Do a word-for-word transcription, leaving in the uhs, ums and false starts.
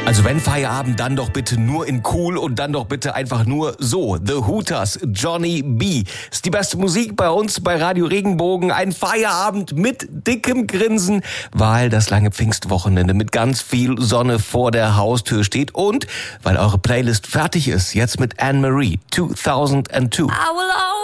Also wenn Feierabend, dann doch bitte nur in cool und dann doch bitte einfach nur so. The Hooters, Johnny B. Ist die beste Musik bei uns bei Radio Regenbogen. Ein Feierabend mit dickem Grinsen, weil das lange Pfingstwochenende mit ganz viel Sonne vor der Haustür steht und weil eure Playlist fertig ist. Jetzt mit Anne-Marie, zweitausendzwei.